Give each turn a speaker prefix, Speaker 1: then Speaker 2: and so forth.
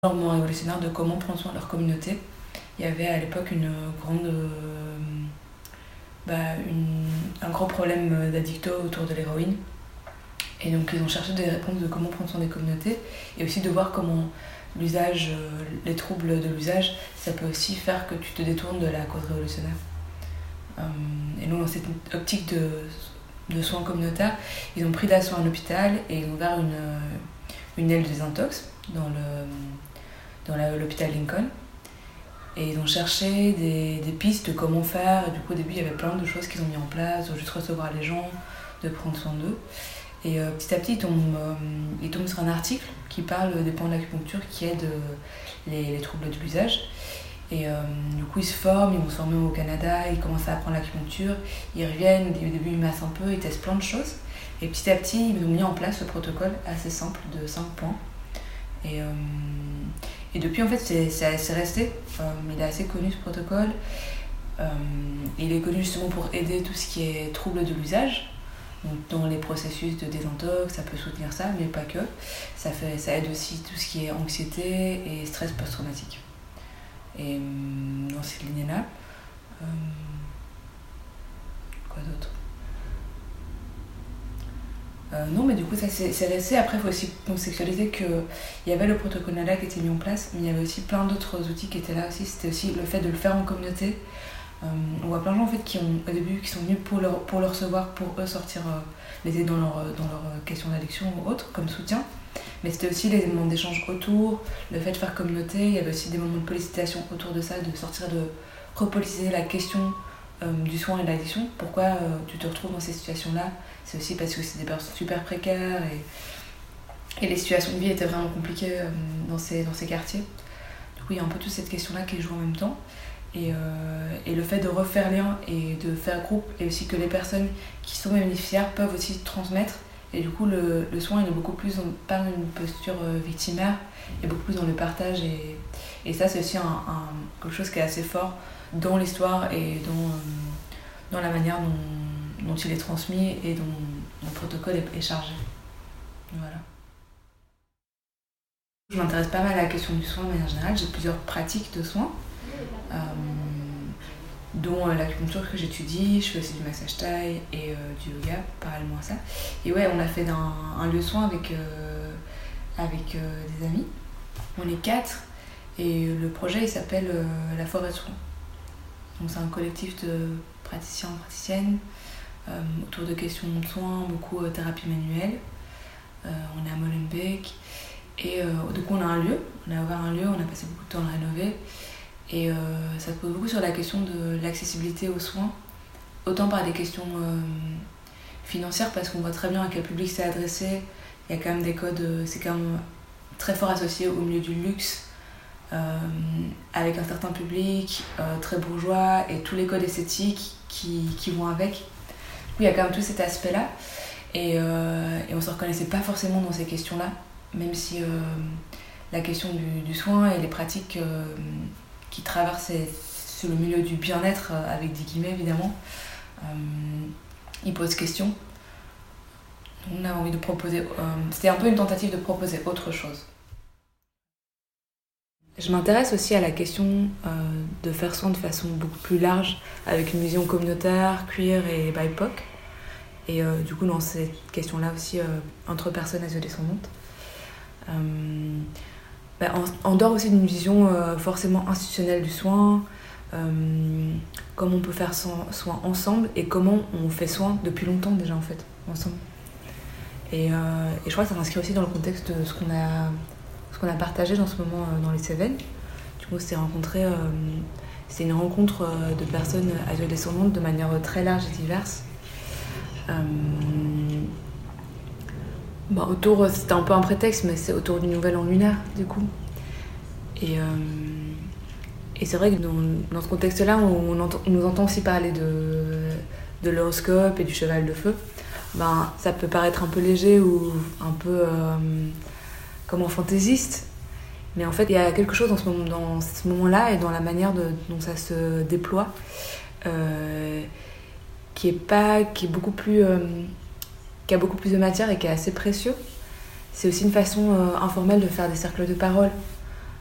Speaker 1: changement révolutionnaire de comment prendre soin de leur communauté. Il y avait à l'époque un grand problème d'addicto autour de l'héroïne. Et donc ils ont cherché des réponses de comment prendre soin des communautés et aussi de voir comment l'usage, les troubles de l'usage, ça peut aussi faire que tu te détournes de la cause révolutionnaire. Et donc dans cette optique de soins communautaires, ils ont pris d'assaut un hôpital et ils ont ouvert une aile de désintox dans l'hôpital Lincoln. Et ils ont cherché des pistes de comment faire. Et du coup, au début, il y avait plein de choses qu'ils ont mis en place, de juste recevoir les gens, de prendre soin d'eux. Et petit à petit, ils tombent sur un article qui parle des points de l'acupuncture qui aident les troubles de l'usage. Et du coup, ils se forment, ils vont se former au Canada, ils commencent à apprendre l'acupuncture, ils reviennent, au début, ils massent un peu, ils testent plein de choses. Et petit à petit, ils ont mis en place ce protocole assez simple de 5 points. Et depuis, en fait, c'est resté. Il est assez connu, ce protocole. Il est connu justement pour aider tout ce qui est trouble de l'usage. Donc, dans les processus de désintox, ça peut soutenir ça, mais pas que. Ça aide aussi tout ce qui est anxiété et stress post-traumatique. Et dans cette lignée-là, quoi d'autre ? Non, mais du coup, ça c'est resté. Après, il faut aussi contextualiser qu'il y avait le protocole NADA qui était mis en place, mais il y avait aussi plein d'autres outils qui étaient là aussi. C'était aussi le fait de le faire en communauté. On voit plein de gens en fait, au début qui sont venus pour le recevoir, pour eux sortir, les aider dans leur question d'addiction ou autre, comme soutien. Mais c'était aussi les moments d'échange autour, le fait de faire communauté. Il y avait aussi des moments de sollicitation autour de ça, de sortir, de repolitiser la question du soin et de l'addiction. Pourquoi tu te retrouves dans ces situations-là ? C'est aussi parce que c'est des personnes super précaires et les situations de vie étaient vraiment compliquées dans ces quartiers. Du coup, il y a un peu toute cette question-là qui joue en même temps. Et le fait de refaire lien et de faire groupe, et aussi que les personnes qui sont bénéficiaires peuvent aussi transmettre. Et du coup, le soin, il est beaucoup plus pas dans une posture victimaire, et beaucoup plus dans le partage. Et ça, c'est aussi quelque chose qui est assez fort dans l'histoire et dans la manière dont il est transmis et dont le protocole est chargé. Voilà. Je m'intéresse pas mal à la question du soin de manière générale. J'ai plusieurs pratiques de soins, dont l'acupuncture que j'étudie. Je fais aussi du massage thaï et du yoga, parallèlement à ça. Et ouais, on a fait un lieu de soin avec des amis. On est 4 et le projet il s'appelle La Forêt de Soins. Donc c'est un collectif de praticiens et praticiennes autour de questions de soins, beaucoup thérapie manuelle. On est à Molenbeek et du coup on a ouvert un lieu, on a passé beaucoup de temps à le rénover et ça se pose beaucoup sur la question de l'accessibilité aux soins, autant par des questions financières parce qu'on voit très bien à quel public c'est adressé. Il y a quand même des codes, c'est quand même très fort associé au milieu du luxe. Avec un certain public très bourgeois et tous les codes esthétiques qui vont avec. Du coup, il y a quand même tout cet aspect-là et on ne se reconnaissait pas forcément dans ces questions-là, même si la question du soin et les pratiques qui traversent le milieu du bien-être, avec des guillemets évidemment, ils posent question. On a envie de proposer, c'était un peu une tentative de proposer autre chose. Je m'intéresse aussi à la question de faire soin de façon beaucoup plus large, avec une vision communautaire, queer et BIPOC. Et du coup, dans cette question-là aussi, entre personnes asiodescendantes. En dehors aussi d'une vision forcément institutionnelle du soin, comment on peut faire soin ensemble et comment on fait soin depuis longtemps déjà en fait, ensemble. Et je crois que ça s'inscrit aussi dans le contexte de ce qu'on a partagé dans ce moment dans les Cévennes. Du coup, c'était une rencontre de personnes asiodescendantes de manière très large et diverse. C'était un peu un prétexte, mais c'est autour du nouvel an lunaire, du coup. Et c'est vrai que dans ce contexte-là, on nous entend aussi parler de l'horoscope et du cheval de feu. Ça peut paraître un peu léger ou un peu comme fantaisiste, mais en fait il y a quelque chose dans ce moment-là et dans la manière dont ça se déploie qui a beaucoup plus de matière et qui est assez précieux. C'est aussi une façon informelle de faire des cercles de parole